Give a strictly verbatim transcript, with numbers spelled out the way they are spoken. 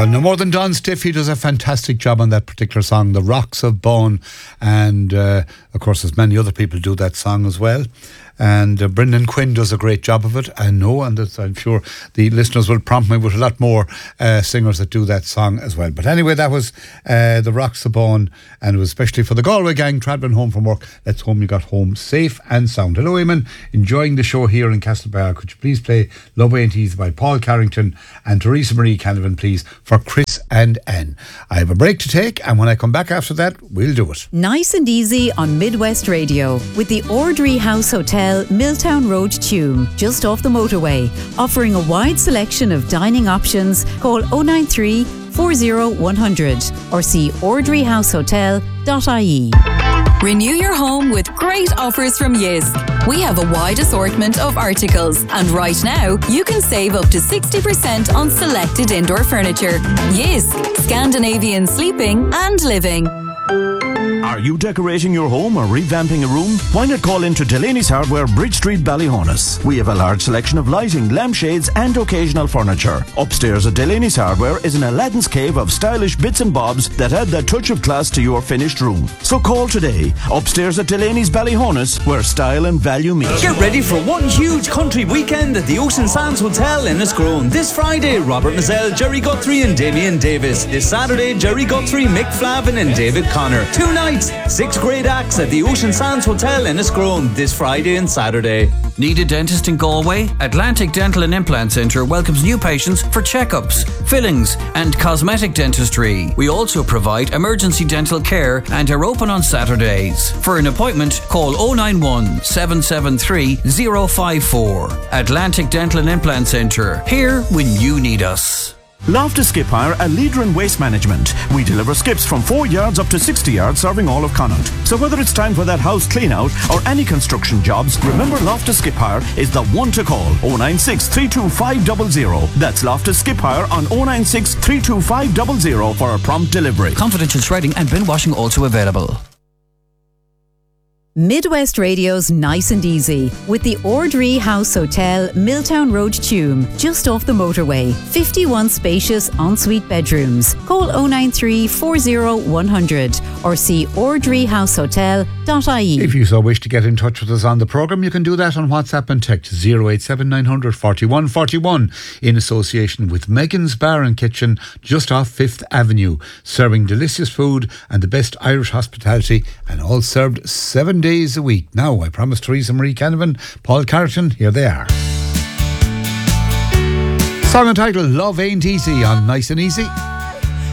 Well, no more than Don Stiff. He does a fantastic job on that particular song, The Rocks of Bone. And, uh, of course, as many other people do that song as well. And uh, Brendan Quinn does a great job of it. I know, and I'm sure the listeners will prompt me with a lot more uh, singers that do that song as well. But anyway, that was uh, The Rocks of Bone, and it was especially for the Galway gang travelling home from work. Let's home you got home safe and sound. Hello, Eamon. Enjoying the show here in Castlebar. Could you please play Love Ain't Easy by Paul Carrington and Teresa Marie Canavan, please, for Chris and Anne. I have a break to take, and when I come back after that, we'll do it. Nice and easy on Midwest Radio with the Ordry House Hotel, Milltown Road, Tuam, just off the motorway. Offering a wide selection of dining options. Call oh nine three, four oh one hundred or see ordry house hotel dot I E. Renew your home with great offers from Jysk. We have a wide assortment of articles, and right now you can save up to sixty percent on selected indoor furniture. Jysk, Scandinavian sleeping and living. Are you decorating your home or revamping a room? Why not call into Delaney's Hardware, Bridge Street, Ballyhonus. We have a large selection of lighting, lampshades and occasional furniture. Upstairs at Delaney's Hardware is an Aladdin's cave of stylish bits and bobs that add that touch of class to your finished room. So call today. Upstairs at Delaney's Ballyhonus, where style and value meet. Get ready for one huge country weekend at the Ocean Sands Hotel in Enniscrone. This Friday, Robert Mazzell, Jerry Guthrie and Damien Davis. This Saturday, Jerry Guthrie, Mick Flavin and David Connor. Two nights, six great acts at the Ocean Sands Hotel in Enniscrone this Friday and Saturday. Need a dentist in Galway? Atlantic Dental and Implant Centre welcomes new patients for checkups, fillings and cosmetic dentistry. We also provide emergency dental care and are open on Saturdays. For an appointment, call oh nine one, seven seven three, oh five four. Atlantic Dental and Implant Centre, here when you need us. Loftus Skip Hire, a leader in waste management. We deliver skips from four yards up to sixty yards, serving all of Connaught. So whether it's time for that house clean out or any construction jobs, remember Loftus Skip Hire is the one to call. oh nine six, three two five zero zero. That's Loftus Skip Hire on oh nine six, three two five zero zero for a prompt delivery. Confidential shredding and bin washing also available. Midwest Radio's Nice and Easy with the Ordry House Hotel, Milltown Road, Tuam, just off the motorway. fifty-one spacious ensuite bedrooms. Call oh nine three, four oh one hundred or see ordry house hotel dot I E. If you so wish to get in touch with us on the programme, you can do that on WhatsApp and text oh eight seven nine hundred forty-one forty-one in association with Megan's Bar and Kitchen just off Fifth Avenue, serving delicious food and the best Irish hospitality, and all served seven days a week. Now, I promise Teresa Marie Canavan, Paul Carrington, here they are. Song entitled Love Ain't Easy on Nice and Easy.